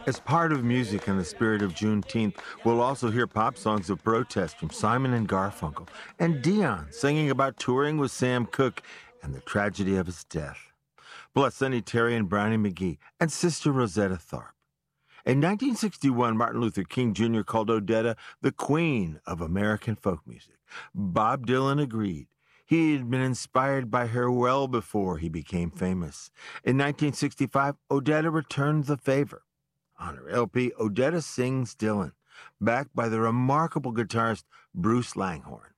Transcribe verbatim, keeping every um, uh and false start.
As part of music in the spirit of Juneteenth, we'll also hear pop songs of protest from Simon and Garfunkel and Dion singing about touring with Sam Cooke and the tragedy of his death. Plus, Sonny Terry and Brownie McGhee and Sister Rosetta Tharpe. In nineteen sixty-one, Martin Luther King Junior called Odetta the queen of American folk music. Bob Dylan agreed. He had been inspired by her well before he became famous. In nineteen sixty-five, Odetta returned the favor. On her L P, Odetta Sings Dylan, backed by the remarkable guitarist Bruce Langhorne.